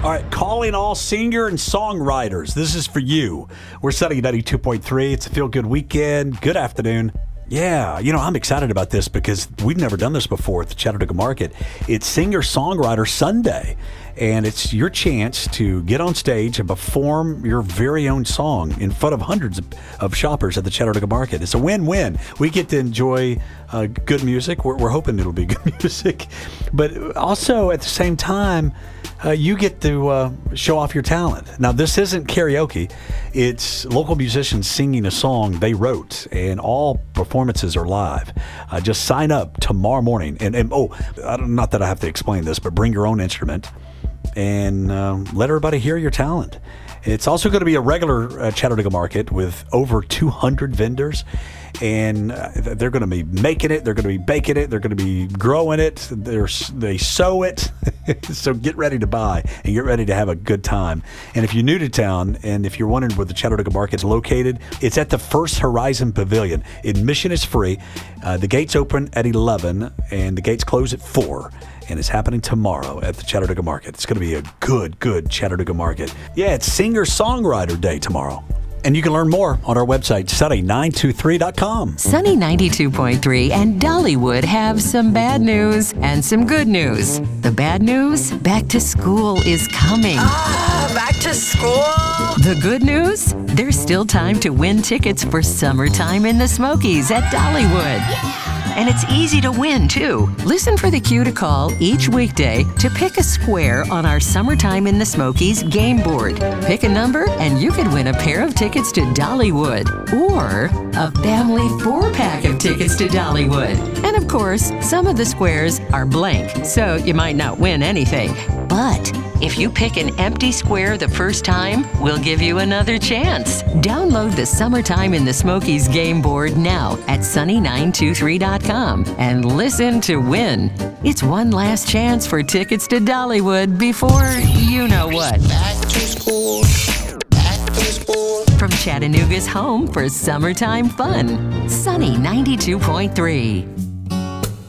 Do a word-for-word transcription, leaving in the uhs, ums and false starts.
All right, calling all singer and songwriters. This is for you. We're setting ninety-two point three. It's a feel-good weekend. Good afternoon. Yeah, you know, I'm excited about this because we've never done this before at the Chattanooga Market. It's Singer-Songwriter Sunday, and it's your chance to get on stage and perform your very own song in front of hundreds of, of shoppers at the Chattanooga Market. It's a win-win. We get to enjoy uh, good music. We're, we're hoping it'll be good music. But also, at the same time, Uh, you get to uh, show off your talent. Now, this isn't karaoke. It's local musicians singing a song they wrote, and all performances are live. Uh, just sign up tomorrow morning. And, and oh, I don't, not that I have to explain this, but bring your own instrument and uh, let everybody hear your talent. It's also going to be a regular uh, Chattanooga Market with over two hundred vendors, and uh, they're going to be making it, they're going to be baking it, they're going to be growing it, they're, they sow it. So get ready to buy and get ready to have a good time. And if you're new to town, and if you're wondering where the Chattanooga Market's located, it's at the First Horizon Pavilion. Admission is free. Uh, the gates open at eleven, and the gates close at four. And it's happening tomorrow at the Chattanooga Market. It's going to be a good, good Chattanooga Market. Yeah, it's Singer-Songwriter Day tomorrow. And you can learn more on our website, sunny nine two three dot com. Sunny ninety-two point three and Dollywood have some bad news and some good news. The bad news? Back to school is coming. Ah, back to school. The good news? There's still time to win tickets for Summertime in the Smokies at Dollywood. And it's easy to win, too. Listen for the cue to call each weekday to pick a square on our Summertime in the Smokies game board. Pick a number and you could win a pair of tickets to Dollywood or a family four-pack of tickets to Dollywood. And of course, some of the squares are blank, so you might not win anything. But if you pick an empty square the first time, we'll give you another chance. Download the Summertime in the Smokies game board now at sunny nine two three dot com and listen to win. It's one last chance for tickets to Dollywood before you know what. Back to school. Back to school. From Chattanooga's home for summertime fun, Sunny ninety-two point three.